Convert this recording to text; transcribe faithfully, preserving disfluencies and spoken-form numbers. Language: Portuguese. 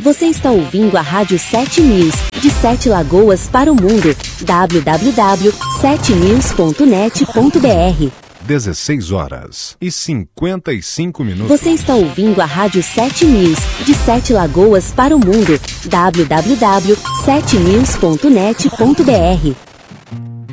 Você está ouvindo a Rádio sete News, de Sete Lagoas para o mundo. w w w ponto sete news ponto net ponto b r. dezesseis horas e cinquenta e cinco minutos. Você está ouvindo a Rádio sete News, de Sete Lagoas para o mundo. w w w ponto sete news ponto net ponto b r.